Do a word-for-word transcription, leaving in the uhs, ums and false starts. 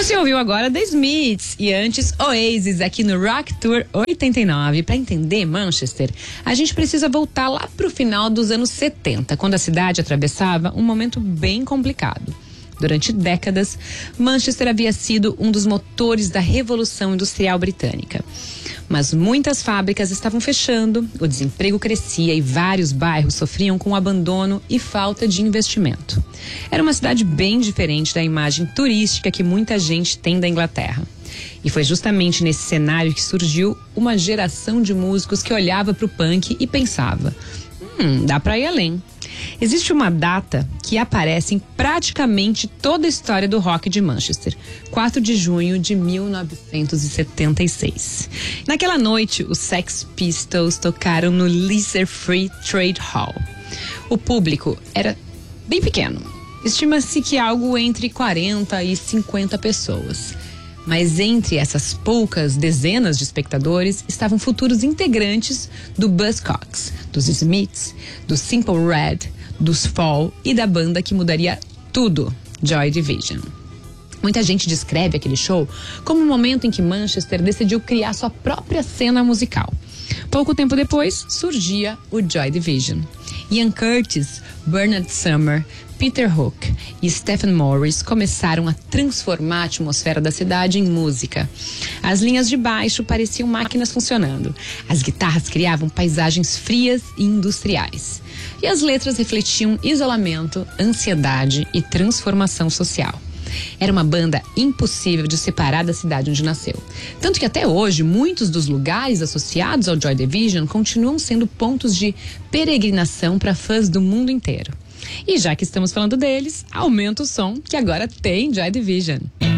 Você ouviu agora The Smiths e antes Oasis aqui no Rock Tour oitenta e nove. Para entender Manchester, a gente precisa voltar lá pro final dos anos setenta, quando a cidade atravessava um momento bem complicado. Durante décadas, Manchester havia sido um dos motores da Revolução Industrial Britânica. Mas muitas fábricas estavam fechando, o desemprego crescia e vários bairros sofriam com abandono e falta de investimento. Era uma cidade bem diferente da imagem turística que muita gente tem da Inglaterra. E foi justamente nesse cenário que surgiu uma geração de músicos que olhava para o punk e pensava: hum, dá para ir além. Existe uma data que aparece em praticamente toda a história do rock de Manchester, quatro de junho de mil novecentos e setenta e seis. Naquela noite, os Sex Pistols tocaram no Leicester Free Trade Hall. O público era bem pequeno, estima-se que algo entre quarenta e cinquenta pessoas. Mas entre essas poucas dezenas de espectadores estavam futuros integrantes do Buzzcocks, dos Smiths, do Simple Red, dos Fall e da banda que mudaria tudo, Joy Division. Muita gente descreve aquele show como um momento em que Manchester decidiu criar sua própria cena musical. Pouco tempo depois, surgia o Joy Division. Ian Curtis, Bernard Sumner, Peter Hook e Stephen Morris começaram a transformar a atmosfera da cidade em música. As linhas de baixo pareciam máquinas funcionando. As guitarras criavam paisagens frias e industriais. E as letras refletiam isolamento, ansiedade e transformação social. Era uma banda impossível de separar da cidade onde nasceu. Tanto que até hoje, muitos dos lugares associados ao Joy Division continuam sendo pontos de peregrinação para fãs do mundo inteiro. E já que estamos falando deles, aumenta o som que agora tem Joy Division.